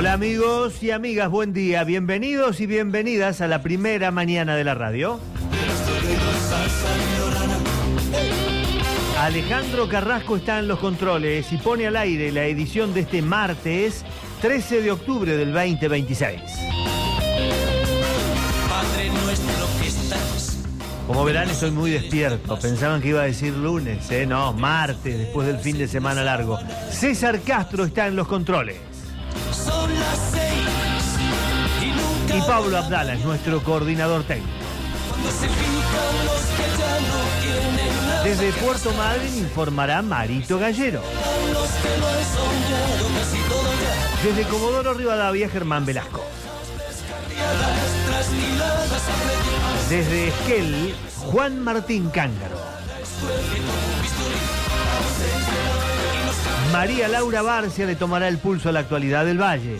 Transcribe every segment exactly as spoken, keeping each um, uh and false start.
Hola amigos y amigas, buen día, bienvenidos y bienvenidas a la primera mañana de la radio. Alejandro Carrasco está en los controles y pone al aire la edición de este martes trece de octubre del veinte veintiséis. Padre nuestro que estás. Como verán, estoy muy despierto. Pensaban que iba a decir lunes, ¿eh? No, martes, después del fin de semana largo. César Castro está en los controles. Son las seis y nunca. Y Pablo Abdala es nuestro coordinador técnico. Cuando se pintan los que ya no tienen nada. Desde Puerto Madryn informará Marito Gallero. Los que lo han soñado casi todo ya. Desde Comodoro Rivadavia, Germán Velasco. Desde Esquel, Juan Martín Cángaro. María Laura Barcia le tomará el pulso a la actualidad del Valle.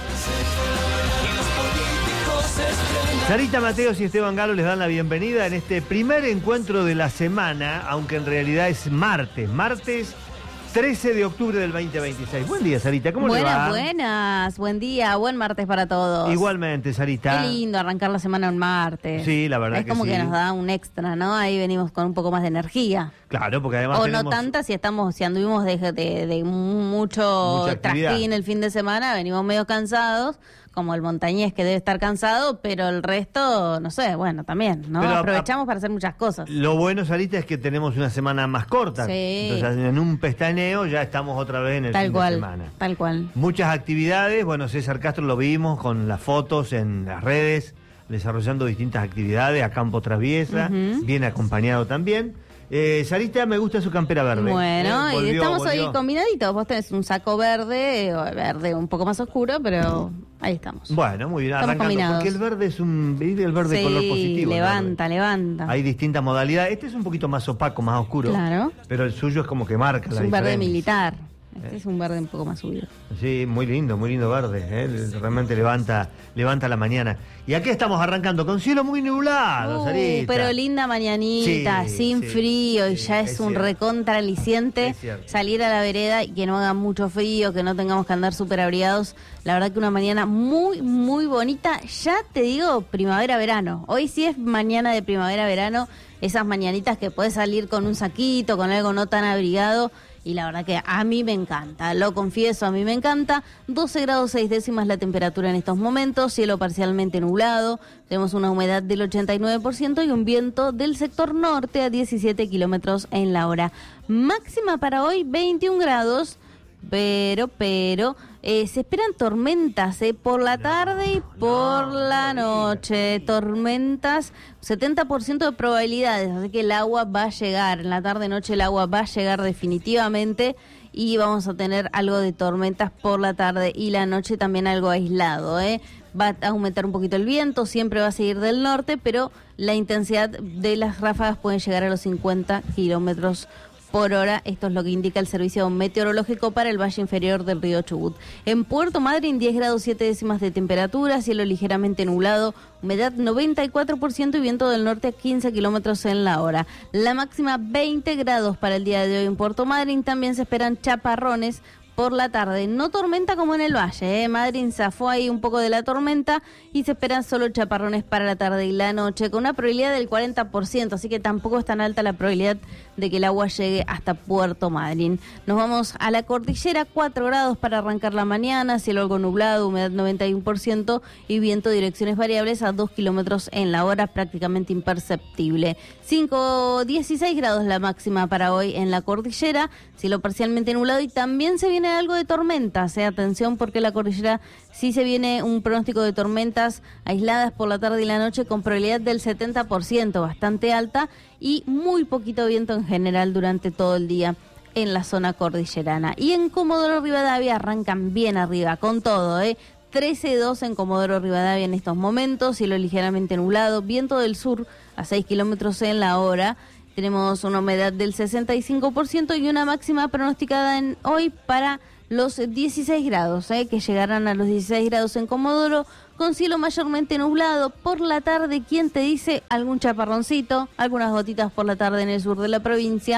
Sarita Mateos y Esteban Galo les dan la bienvenida en este primer encuentro de la semana, aunque en realidad es martes, martes trece de octubre del veinte veintiséis. Buen día, Sarita, ¿cómo buenas, le va? Buenas, buenas, buen día, buen martes para todos. Igualmente, Sarita. Qué lindo arrancar la semana un martes. Sí, la verdad es que como sí. que nos da un extra, ¿no? Ahí venimos con un poco más de energía. Claro, porque además O tenemos... no tanta si estamos, si anduvimos de, de, de mucho Mucha actividad. trastín el fin de semana, venimos medio cansados, como el montañés que debe estar cansado, pero el resto, no sé, bueno, también, ¿no? Pero, aprovechamos a, para hacer muchas cosas. Lo bueno, Sarita, es que tenemos una semana más corta. Sí. Entonces, en un pestañeo ya estamos otra vez en el Tal fin cual, de semana. tal cual. Muchas actividades. Bueno, César Castro lo vimos con las fotos en las redes, desarrollando distintas actividades a campo traviesa, Uh-huh. bien acompañado también. Eh, Sarita, me gusta su campera verde. Bueno, Eh, volvió, y estamos volvió. hoy combinaditos. Vos tenés un saco verde, o verde un poco más oscuro, pero ahí estamos. Bueno, muy bien, Estamos arrancando. combinados. Porque el verde es un el verde Sí, color positivo. el levanta, verde. levanta. Hay distintas modalidades. Este es un poquito más opaco, más oscuro. Claro. Pero el suyo es como que marca Es la un verde diferencia. militar. Este Eh. es un verde un poco más subido. Sí, muy lindo, muy lindo verde, ¿eh? Realmente levanta, levanta la mañana. Y aquí estamos arrancando con cielo muy nublado, Uh, Sarita. pero linda mañanita, Sí, sin sí, frío, y sí, ya es, es un cierto. recontra aliciente Es cierto. salir a la vereda y que no haga mucho frío, que no tengamos que andar súper abrigados. La verdad que una mañana muy, muy bonita. Ya te digo, primavera-verano. Hoy sí es mañana de primavera-verano, esas mañanitas que puedes salir con un saquito, con algo no tan abrigado. Y la verdad que a mí me encanta, lo confieso, a mí me encanta. doce grados seis décimas la temperatura en estos momentos, cielo parcialmente nublado, tenemos una humedad del ochenta y nueve por ciento y un viento del sector norte a diecisiete kilómetros en la hora. Máxima para hoy veintiún grados, pero, pero, eh, se esperan tormentas eh, por la tarde y por no, la no noche. Tormentas, setenta por ciento de probabilidades, así que el agua va a llegar. En la tarde-noche el agua va a llegar definitivamente y vamos a tener algo de tormentas por la tarde y la noche también algo aislado. ¿eh? Va a aumentar un poquito el viento, siempre va a seguir del norte, pero la intensidad de las ráfagas puede llegar a los cincuenta kilómetros por hora. Esto es lo que indica el servicio meteorológico para el valle inferior del río Chubut. En Puerto Madryn, diez grados siete décimas de temperatura, cielo ligeramente nublado, humedad noventa y cuatro por ciento y viento del norte a quince kilómetros en la hora. La máxima veinte grados para el día de hoy en Puerto Madryn. También se esperan chaparrones por la tarde. No tormenta como en el valle, ¿eh? Madryn zafó ahí un poco de la tormenta y se esperan solo chaparrones para la tarde y la noche, con una probabilidad del cuarenta por ciento, así que tampoco es tan alta la probabilidad de que el agua llegue hasta Puerto Madryn. Nos vamos a la cordillera, cuatro grados para arrancar la mañana, cielo algo nublado, humedad noventa y uno por ciento y viento direcciones variables a dos kilómetros en la hora, prácticamente imperceptible. cinco, dieciséis grados la máxima para hoy en la cordillera, cielo parcialmente nublado y también se viene algo de tormentas, ¿eh? Atención porque la cordillera sí se viene un pronóstico de tormentas aisladas por la tarde y la noche con probabilidad del setenta por ciento, bastante alta y muy poquito viento en general durante todo el día en la zona cordillerana. Y en Comodoro Rivadavia arrancan bien arriba, con todo, ¿eh? trece dos en Comodoro Rivadavia en estos momentos, cielo ligeramente nublado, viento del sur a seis kilómetros en la hora. Tenemos una humedad del sesenta y cinco por ciento y una máxima pronosticada en hoy para los dieciséis grados, ¿eh? que llegarán a los dieciséis grados en Comodoro, con cielo mayormente nublado. Por la tarde, ¿quién te dice? Algún chaparroncito, algunas gotitas por la tarde en el sur de la provincia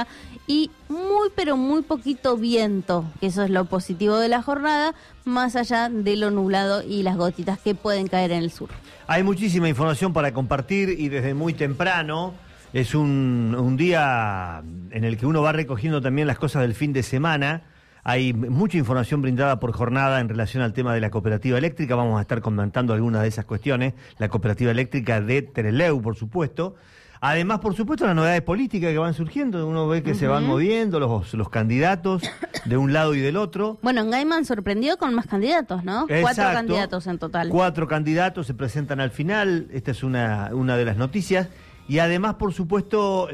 y muy pero muy poquito viento, que eso es lo positivo de la jornada, más allá de lo nublado y las gotitas que pueden caer en el sur. Hay muchísima información para compartir y desde muy temprano es un, un día en el que uno va recogiendo también las cosas del fin de semana. Hay mucha información brindada por jornada en relación al tema de la cooperativa eléctrica. Vamos a estar comentando algunas de esas cuestiones. La cooperativa eléctrica de Trelew, por supuesto. Además, por supuesto, las novedades políticas que van surgiendo. Uno ve que uh-huh. se van moviendo los, los candidatos de un lado y del otro. Bueno, en Gaiman sorprendió con más candidatos, ¿no? Exacto. Cuatro candidatos en total. Cuatro candidatos se presentan al final. Esta es una, una de las noticias. Y además, por supuesto,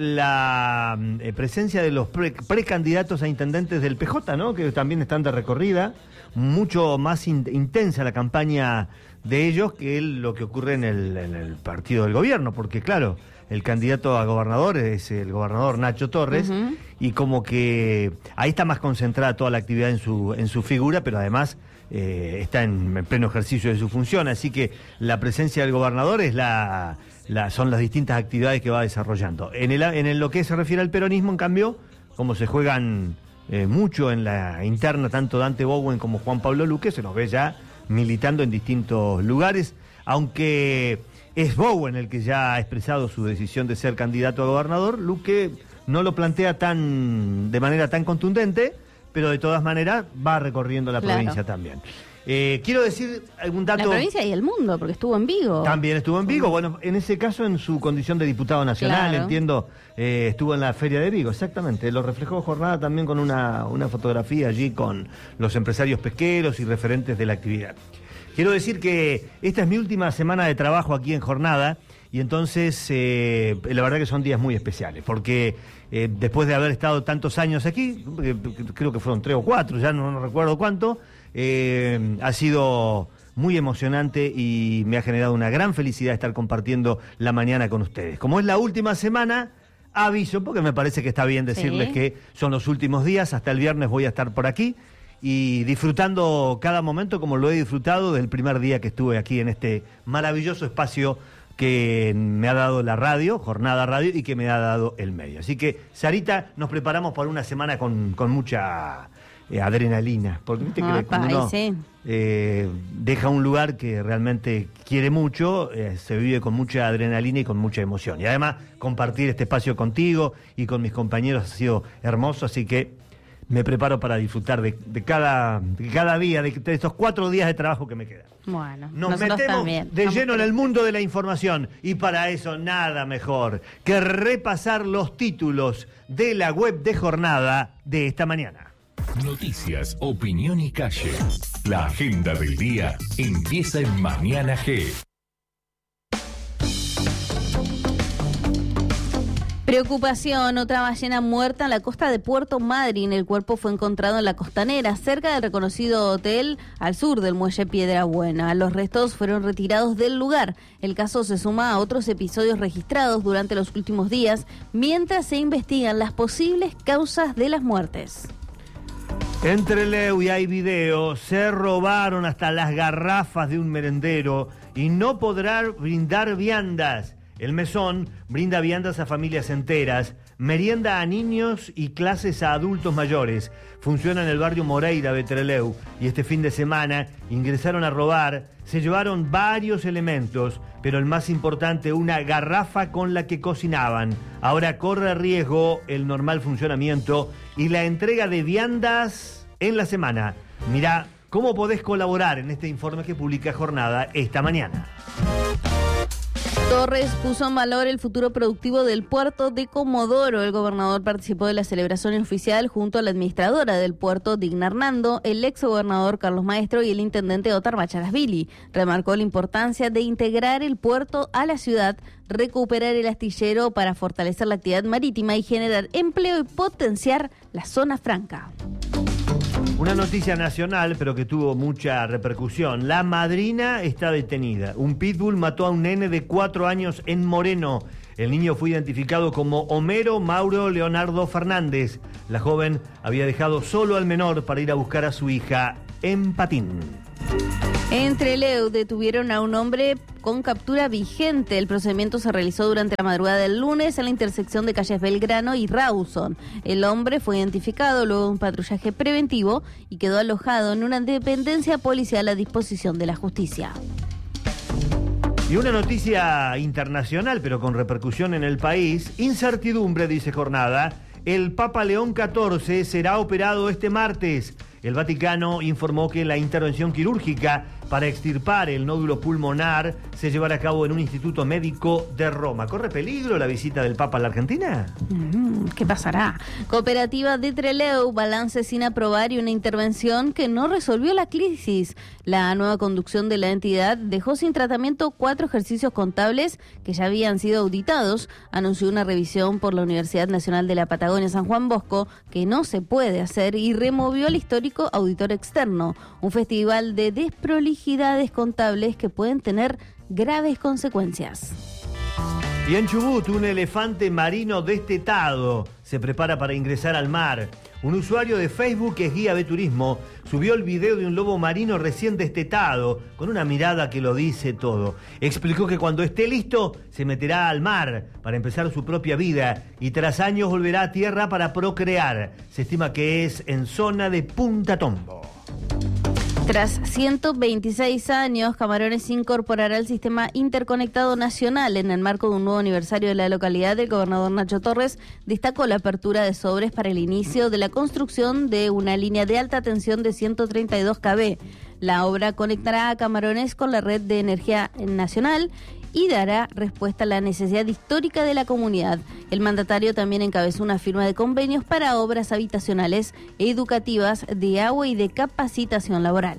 la eh, presencia de los pre, precandidatos a intendentes del P J, ¿no? Que también están de recorrida. Mucho más in, intensa la campaña de ellos que lo que ocurre en el, en el partido del gobierno. Porque, claro, el candidato a gobernador es el gobernador Nacho Torres. Uh-huh. Y como que ahí está más concentrada toda la actividad en su, en su figura, pero además eh, está en, en pleno ejercicio de su función. Así que la presencia del gobernador es la... La, son las distintas actividades que va desarrollando. En, el, en el, lo que se refiere al peronismo, en cambio, como se juegan eh, mucho en la interna, tanto Dante Bowen como Juan Pablo Luque, se los ve ya militando en distintos lugares, aunque es Bowen el que ya ha expresado su decisión de ser candidato a gobernador. Luque no lo plantea tan de manera tan contundente, pero de todas maneras va recorriendo la claro. provincia también. Eh, quiero decir algún dato... La provincia y el mundo, porque estuvo en Vigo. También estuvo en Vigo, bueno, en ese caso en su condición de diputado nacional, claro. entiendo, eh, estuvo en la Feria de Vigo, exactamente. Lo reflejó jornada también con una, una fotografía allí con los empresarios pesqueros y referentes de la actividad. Quiero decir que esta es mi última semana de trabajo aquí en jornada y entonces eh, la verdad que son días muy especiales, porque eh, después de haber estado tantos años aquí, eh, creo que fueron tres o cuatro, ya no, no recuerdo cuánto, Eh, ha sido muy emocionante y me ha generado una gran felicidad estar compartiendo la mañana con ustedes. Como es la última semana, aviso, porque me parece que está bien decirles sí. que son los últimos días, hasta el viernes voy a estar por aquí y disfrutando cada momento como lo he disfrutado del primer día que estuve aquí en este maravilloso espacio que me ha dado la radio, Jornada Radio, y que me ha dado el medio. Así que, Sarita, nos preparamos para una semana con, con mucha... Eh, adrenalina, porque viste ah, que cuando uno sí. eh, deja un lugar que realmente quiere mucho, eh, se vive con mucha adrenalina y con mucha emoción. Y además compartir este espacio contigo y con mis compañeros ha sido hermoso, así que me preparo para disfrutar de, de, cada, de cada día, de, de estos cuatro días de trabajo que me quedan. Bueno, nos metemos también. de Vamos lleno en el mundo de la información y para eso nada mejor que repasar los títulos de la web de Jornada de esta mañana. Noticias, opinión y calle. La agenda del día empieza en Mañana G. Preocupación, otra ballena muerta en la costa de Puerto Madryn. El cuerpo fue encontrado en la costanera, cerca del reconocido hotel al sur del muelle Piedra Buena. Los restos fueron retirados del lugar. El caso se suma a otros episodios registrados durante los últimos días, mientras se investigan las posibles causas de las muertes. En Trelew y hay video, se robaron hasta las garrafas de un merendero y no podrá brindar viandas. El mesón brinda viandas a familias enteras, merienda a niños y clases a adultos mayores. Funciona en el barrio Moreira de Trelew y este fin de semana ingresaron a robar, se llevaron varios elementos, pero el más importante, una garrafa con la que cocinaban. Ahora corre riesgo el normal funcionamiento y la entrega de viandas en la semana. Mirá cómo podés colaborar en este informe que publica Jornada esta mañana. Torres puso en valor el futuro productivo del puerto de Comodoro. El gobernador participó de la celebración oficial junto a la administradora del puerto, Digna Hernando, el ex gobernador Carlos Maestro y el intendente Otar Macharasvili. Remarcó la importancia de integrar el puerto a la ciudad, recuperar el astillero para fortalecer la actividad marítima y generar empleo y potenciar la zona franca. Una noticia nacional, pero que tuvo mucha repercusión. La madrina está detenida. Un pitbull mató a un nene de cuatro años en Moreno. El niño fue identificado como Homero Mauro Leonardo Fernández. La joven había dejado solo al menor para ir a buscar a su hija en patín. En Trelew detuvieron a un hombre con captura vigente. El procedimiento se realizó durante la madrugada del lunes en la intersección de calles Belgrano y Rawson. El hombre fue identificado luego de un patrullaje preventivo y quedó alojado en una dependencia policial a disposición de la justicia. Y una noticia internacional, pero con repercusión en el país. Incertidumbre, dice Jornada. El Papa León catorce será operado este martes. El Vaticano informó que la intervención quirúrgica para extirpar el nódulo pulmonar se llevará a cabo en un instituto médico de Roma. ¿Corre peligro la visita del Papa a la Argentina? Mm, ¿Qué pasará? Cooperativa de Trelew, balance sin aprobar y una intervención que no resolvió la crisis. La nueva conducción de la entidad dejó sin tratamiento cuatro ejercicios contables que ya habían sido auditados. Anunció una revisión por la Universidad Nacional de la Patagonia San Juan Bosco que no se puede hacer y removió al histórico auditor externo. Un festival de desprolijidades contables que pueden tener graves consecuencias. Y en Chubut, un elefante marino destetado se prepara para ingresar al mar. Un usuario de Facebook, que es guía de turismo, subió el video de un lobo marino recién destetado, con una mirada que lo dice todo. Explicó que cuando esté listo, se meterá al mar para empezar su propia vida y tras años volverá a tierra para procrear. Se estima que es en zona de Punta Tombo. Tras ciento veintiséis años, Camarones se incorporará al sistema interconectado nacional. En el marco de un nuevo aniversario de la localidad, el gobernador Nacho Torres destacó la apertura de sobres para el inicio de la construcción de una línea de alta tensión de ciento treinta y dos kilómetros. La obra conectará a Camarones con la red de energía nacional y dará respuesta a la necesidad histórica de la comunidad. El mandatario también encabezó una firma de convenios para obras habitacionales, educativas, de agua y de capacitación laboral.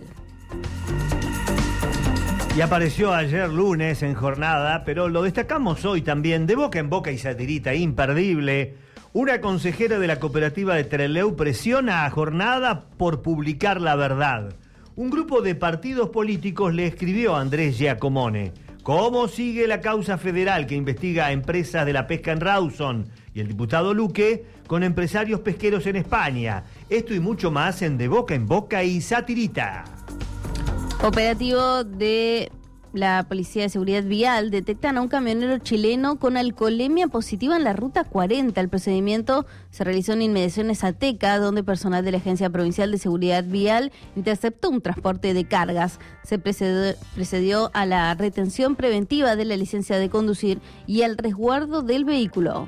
Y apareció ayer lunes en Jornada, pero lo destacamos hoy también, de boca en boca y satirita imperdible. Una consejera de la cooperativa de Trelew presiona a Jornada por publicar la verdad. Un grupo de partidos políticos le escribió a Andrés Giacomone: ¿cómo sigue la causa federal que investiga a empresas de la pesca en Rawson? Y el diputado Luque con empresarios pesqueros en España. Esto y mucho más en De Boca en Boca y Satirita. Operativo de la Policía de Seguridad Vial detectan a un camionero chileno con alcoholemia positiva en la ruta cuarenta. El procedimiento se realizó en inmediaciones a Teca, donde personal de la Agencia Provincial de Seguridad Vial interceptó un transporte de cargas. Se precedió, precedió a la retención preventiva de la licencia de conducir y al resguardo del vehículo.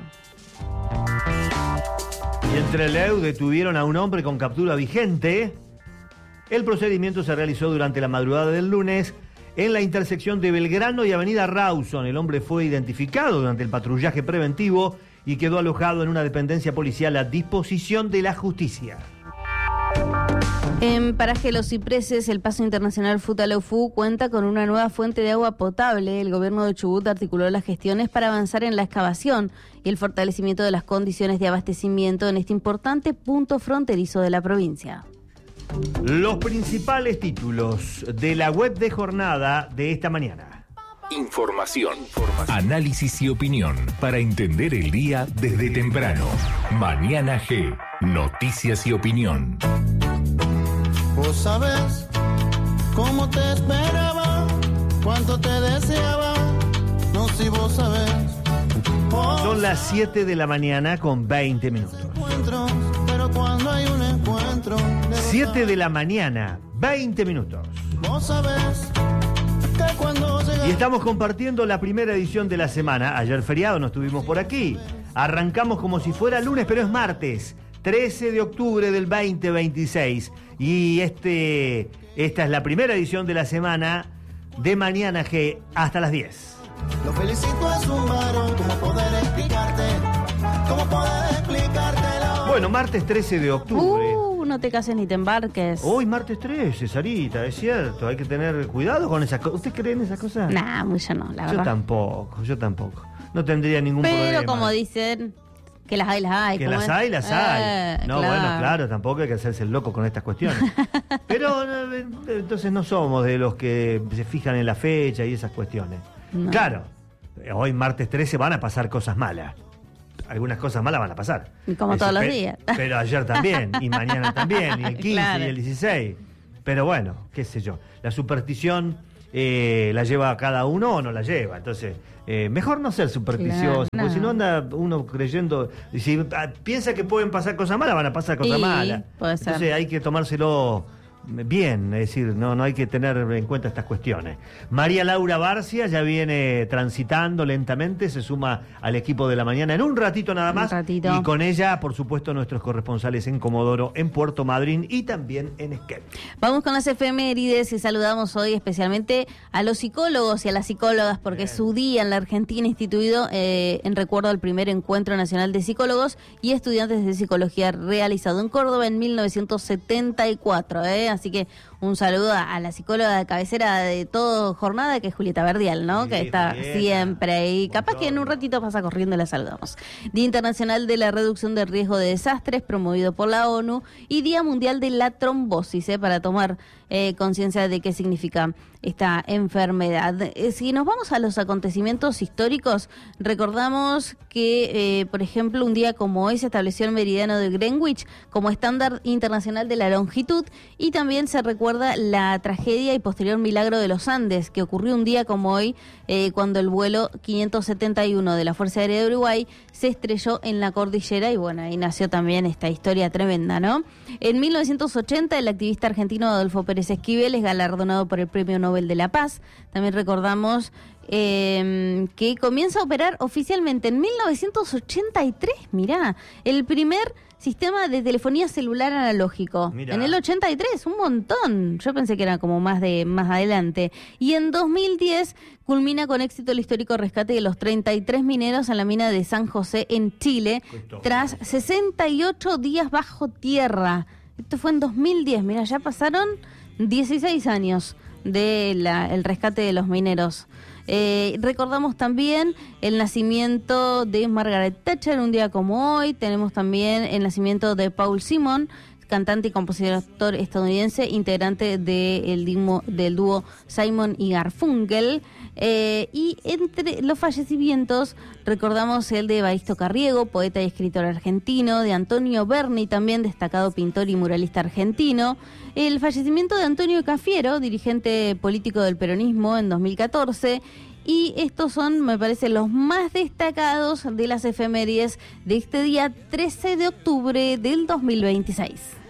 Y en Trelew detuvieron a un hombre con captura vigente. El procedimiento se realizó durante la madrugada del lunes en la intersección de Belgrano y Avenida Rawson. El hombre fue identificado durante el patrullaje preventivo y quedó alojado en una dependencia policial a disposición de la justicia. En Paraje Los Cipreses, el Paso Internacional Futaleufú cuenta con una nueva fuente de agua potable. El gobierno de Chubut articuló las gestiones para avanzar en la excavación y el fortalecimiento de las condiciones de abastecimiento en este importante punto fronterizo de la provincia. Los principales títulos de la web de Jornada de esta mañana. Información, análisis y opinión para entender el día desde temprano. Mañana G, noticias y opinión. Vos sabés cómo te esperaba, cuánto te deseaba, no si vos sabés. Vos Son las siete de la mañana con veinte minutos. encuentros, pero cuando hay un encuentro, siete de la mañana, veinte minutos. vos sabés que cuando llega Y estamos compartiendo la primera edición de la semana. Ayer feriado, no estuvimos por aquí. Arrancamos como si fuera lunes, pero es martes, trece de octubre del veinte veintiséis. Y este, esta es la primera edición de la semana de Mañana G hasta las diez. lo felicito es un varón, cómo poder explicarte, cómo poder explicártelo. Bueno, martes trece de octubre. Uh, no te cases ni te embarques. Hoy martes trece, Sarita, es cierto. Hay que tener cuidado con esas cosas. ¿Usted cree en esas cosas? Nah, mucho no, la Yo verdad. tampoco, yo tampoco. No tendría ningún problema. Pero como dicen, que las hay, las hay. Que ¿cómo las es? hay, las hay. Eh, No, claro. bueno, claro, tampoco hay que hacerse el loco con estas cuestiones. Pero eh, entonces no somos de los que se fijan en la fecha y esas cuestiones. No. Claro, hoy martes trece van a pasar cosas malas. Algunas cosas malas van a pasar. Y como todos los días. Pero ayer también, y mañana también, y el quince, Claro. y el dieciséis. Pero bueno, qué sé yo, la superstición eh, la lleva cada uno o no la lleva, entonces eh, mejor no ser supersticioso, Claro, porque si no anda uno creyendo, si ah, piensa que pueden pasar cosas malas, van a pasar cosas Sí, malas. puede ser. Entonces hay que tomárselo bien, es decir, no, no hay que tener en cuenta estas cuestiones. María Laura Barcia ya viene transitando lentamente, se suma al equipo de la mañana en un ratito nada más. Un ratito. Y con ella, por supuesto, nuestros corresponsales en Comodoro, en Puerto Madryn y también en Esquel. Vamos con las efemérides y saludamos hoy especialmente a los psicólogos y a las psicólogas porque Bien. es su día en la Argentina instituido eh, en recuerdo al primer Encuentro Nacional de Psicólogos y Estudiantes de Psicología realizado en Córdoba en mil novecientos setenta y cuatro. ¿eh? Así que un saludo a la psicóloga de cabecera de toda jornada, que es Julieta Verdial, ¿no? Sí, que está Julieta. siempre ahí. Capaz Montón. que en un ratito pasa corriendo y la saludamos. Día Internacional de la Reducción del Riesgo de Desastres, promovido por la ONU, y Día Mundial de la Trombosis, ¿eh? para tomar eh, conciencia de qué significa esta enfermedad. Eh, si nos vamos a los acontecimientos históricos, recordamos que, eh, por ejemplo, un día como hoy se estableció el meridiano de Greenwich como estándar internacional de la longitud, y también se recuerda la tragedia y posterior milagro de los Andes, que ocurrió un día como hoy, eh, cuando el vuelo quinientos setenta y uno de la Fuerza Aérea de Uruguay se estrelló en la cordillera, y bueno, ahí nació también esta historia tremenda, ¿no? En mil novecientos ochenta, el activista argentino Adolfo Pérez Esquivel es galardonado por el Premio Nobel de la Paz. También recordamos eh, que comienza a operar oficialmente en mil novecientos ochenta y tres, mirá, el primer sistema de telefonía celular analógico. Mirá. En el ochenta y tres, un montón. Yo pensé que era como más de más adelante. Y en dos mil diez culmina con éxito el histórico rescate de los treinta y tres mineros en la mina de San José en Chile, Cuento. tras sesenta y ocho días bajo tierra. Esto fue en dos mil diez. Mira, ya pasaron dieciséis años del rescate de los mineros. Eh, recordamos también el nacimiento de Margaret Thatcher, un día como hoy. Tenemos también el nacimiento de Paul Simon, cantante y compositor estadounidense, integrante de el dimo, del dúo Simon y Garfunkel. Eh, y entre los fallecimientos recordamos el de Evaristo Carriego, poeta y escritor argentino, de Antonio Berni, también destacado pintor y muralista argentino, el fallecimiento de Antonio Cafiero, dirigente político del peronismo en dos mil catorce, y estos son, me parece, los más destacados de las efemérides de este día trece de octubre del dos mil veintiséis.